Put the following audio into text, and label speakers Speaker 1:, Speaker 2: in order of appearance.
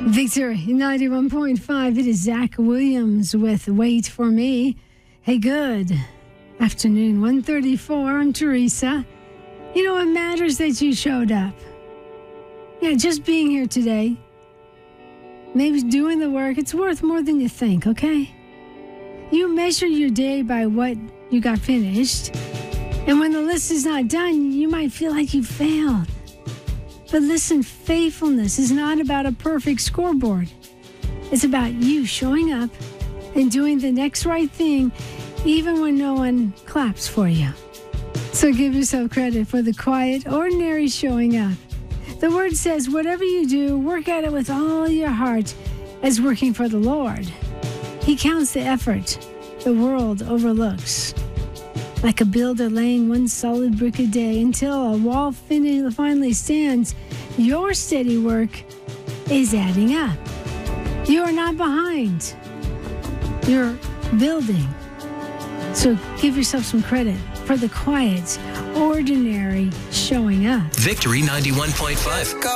Speaker 1: Victory 91.5. It is Zach Williams with Wait For Me. Hey, good afternoon, 1:34. I'm Teresa. You know, it matters that you showed up. Yeah, just being here today, maybe doing the work, it's worth more than you think, okay? You measure your day by what you got finished, and when the list is not done, you might feel like you failed. But listen, faithfulness is not about a perfect scoreboard. It's about you showing up and doing the next right thing, even when no one claps for you. So give yourself credit for the quiet, ordinary showing up. The word says, whatever you do, work at it with all your heart as working for the Lord. He counts the effort the world overlooks. Like a builder laying one solid brick a day until a wall finally stands, your steady work is adding up. You are not behind. You're building. So give yourself some credit for the quiet, ordinary showing up.
Speaker 2: Victory 91.5.